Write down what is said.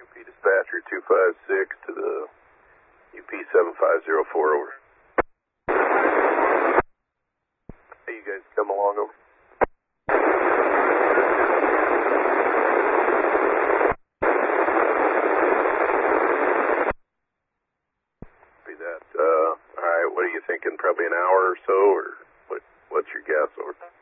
UP Dispatcher 256 to the UP 7504 over. Hey, you guys come along over. Be that, alright, what are you thinking, probably an hour or so, or what's your guess over?